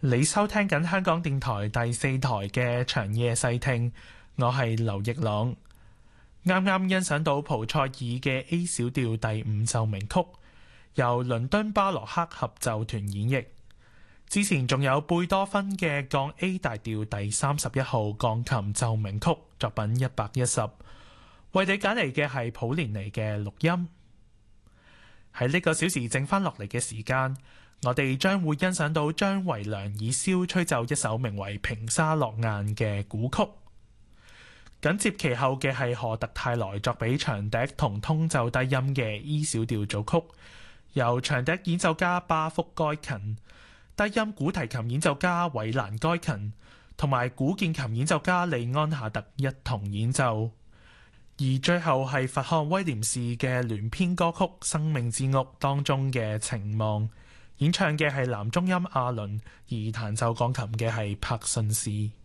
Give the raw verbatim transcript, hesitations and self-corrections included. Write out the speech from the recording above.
你收聽緊香港電台第四台嘅長夜細聽，我係劉奕朗。啱啱欣賞到蒲賽爾嘅 A 小調第五奏鳴曲，由倫敦巴洛克合奏團演繹。之前仲有貝多芬嘅降 A 大調第三十一號鋼琴奏鳴曲作品一百一十，為你揀嚟嘅係普連尼嘅錄音。喺呢個小時剩翻落嚟嘅時間，我哋將會欣賞到張維良以簫吹奏一首名為《平沙落雁》嘅古曲。緊接其後嘅係荷特泰萊作俾長笛同通奏低音嘅 E 小調組曲，由長笛演奏家巴福該勤、低音古提琴演奏家韋蘭該勤同埋古鍵琴演奏家利安夏特一同演奏。而最後係佛漢威廉士嘅聯編歌曲《生命之屋》當中嘅《情望》，演唱嘅係男中音阿倫，而彈奏鋼琴嘅係柏信士。